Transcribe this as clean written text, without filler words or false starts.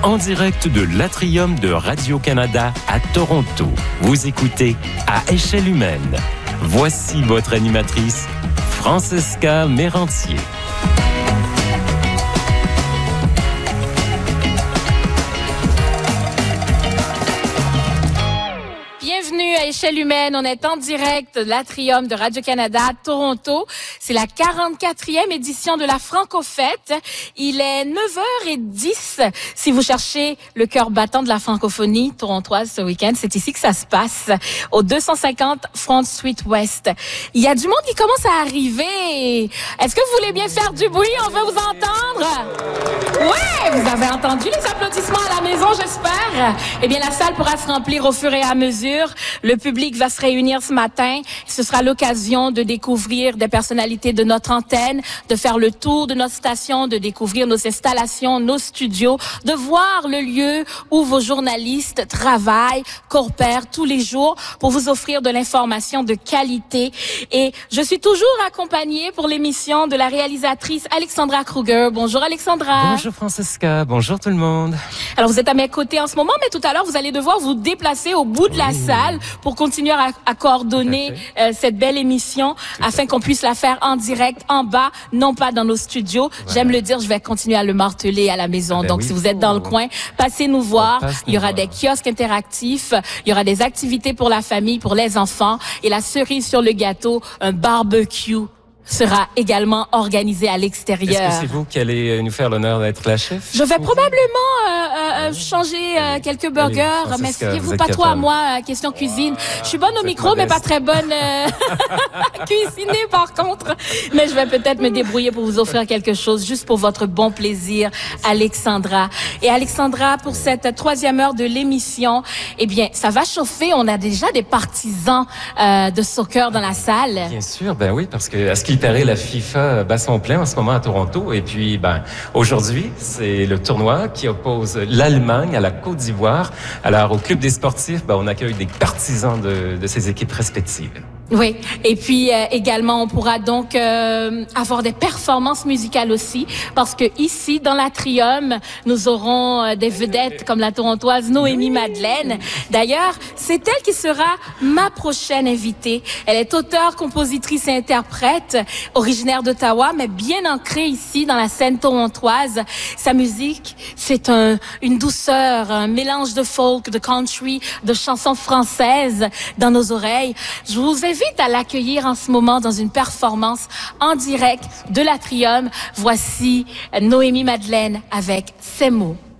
en direct de l'Atrium de Radio-Canada à Toronto. Vous écoutez À échelle humaine. Voici votre animatrice, Francesca Mérantier. Bienvenue à Échelle humaine. On est en direct de l'Atrium de Radio-Canada à Toronto. C'est la 44e édition de la Franco-Fête. Il est 9h10. Si vous cherchez le cœur battant de la francophonie torontoise ce week-end, c'est ici que ça se passe, au 250 Front Street West. Il y a du monde qui commence à arriver. Est-ce que vous voulez bien faire du bruit? On veut vous entendre. Ouais, vous avez entendu les applaudissements à la maison, j'espère. Eh bien, la salle pourra se remplir au fur et à mesure. Le public va se réunir ce matin. Ce sera l'occasion de découvrir des personnalités de notre antenne, de faire le tour de notre station, de découvrir nos installations, nos studios, de voir le lieu où vos journalistes travaillent, coopèrent tous les jours pour vous offrir de l'information de qualité. Et je suis toujours accompagnée pour l'émission de la réalisatrice Alexandra Kruger. Bonjour Alexandra. Bonjour Francesca, bonjour tout le monde. Alors vous êtes à mes côtés en ce moment, mais tout à l'heure vous allez devoir vous déplacer au bout de la salle pour continuer à coordonner cette belle émission afin qu'on puisse la faire en direct, en bas, non pas dans nos studios. Voilà. J'aime le dire, je vais continuer à le marteler à la maison. Donc, oui, si vous êtes dans le coin, passez nous voir. Il y aura des kiosques interactifs, il y aura des activités pour la famille, pour les enfants et la cerise sur le gâteau, un barbecue sera également organisé à l'extérieur. Est-ce que c'est vous qui allez nous faire l'honneur d'être la chef? Je vais probablement changer quelques burgers, mais fiez-vous pas trop à moi, question cuisine. Je suis bonne au micro, mais pas très bonne cuisiner par contre. Mais je vais peut-être me débrouiller pour vous offrir quelque chose, juste pour votre bon plaisir, Alexandra. Et Alexandra, pour cette troisième heure de l'émission, eh bien, ça va chauffer. On a déjà des partisans de soccer dans la salle. Bien sûr, ben oui, parce que à ce qu'il paraît, la FIFA bat son plein en ce moment à Toronto. Et puis, aujourd'hui, c'est le tournoi qui oppose l'Allemagne à la Côte d'Ivoire. Alors, au Club des sportifs, on accueille des partisans de ces équipes respectives. Oui, et puis également, on pourra donc avoir des performances musicales aussi, parce que ici, dans l'Atrium, nous aurons des vedettes comme la torontoise Noémie Madeleine. D'ailleurs, c'est elle qui sera ma prochaine invitée. Elle est auteure, compositrice et interprète, originaire d'Ottawa, mais bien ancrée ici dans la scène torontoise. Sa musique, c'est une douceur, un mélange de folk, de country, de chansons françaises dans nos oreilles. Je vous invite à l'accueillir en ce moment dans une performance en direct de l'Atrium. Voici Noémie Madeleine avec Ces mots.